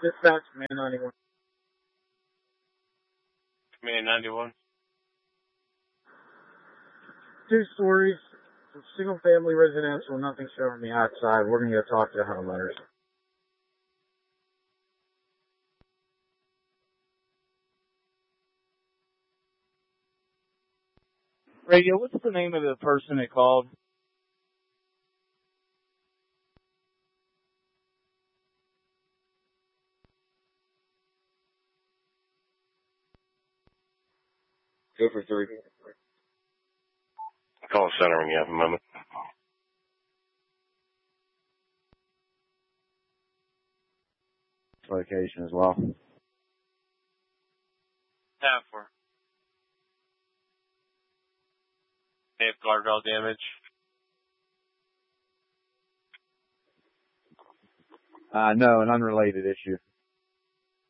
Dispatch, Command 91. Command 91. 2 stories, single family residential, nothing showing on the outside. We're going to go talk to the homeowners. Radio, what's the name of the person that called? Go for 3. Call center when you have a moment. Location as well. Tab 4. They have guardrail damage. No, an unrelated issue.